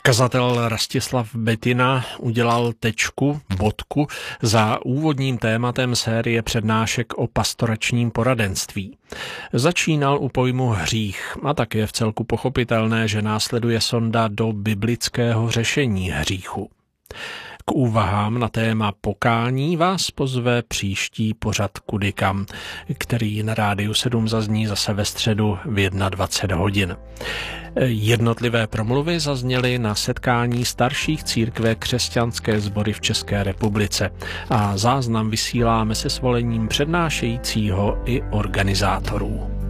Kazatel Rastislav Betina udělal bodku za úvodním tématem série přednášek o pastoračním poradenství. Začínal u pojmu hřích a tak je vcelku pochopitelné, že následuje sonda do biblického řešení hříchu. K úvahám na téma pokání vás pozve příští pořad Kudy kam, který na Rádiu 7 zazní zase ve středu v 21 hodin. Jednotlivé promluvy zazněly na setkání starších církve Křesťanské sbory v České republice a záznam vysíláme se svolením přednášejícího i organizátorů.